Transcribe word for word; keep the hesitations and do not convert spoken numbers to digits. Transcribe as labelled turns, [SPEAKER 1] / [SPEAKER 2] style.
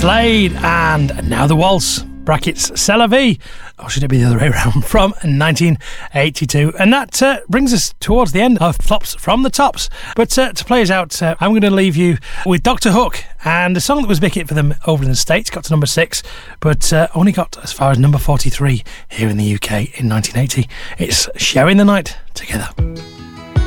[SPEAKER 1] Slade, and Now the Waltz, brackets, C'est la vie, or should it be the other way around, from nineteen eighty-two. And that uh, brings us towards the end of Flops from the Tops. But uh, to play us out, uh, I'm going to leave you with Doctor Hook, and a song that was a big hit for them over in the States, got to number six, but uh, only got as far as number forty-three here in the U K in nineteen eighty. It's Sharing the Night Together.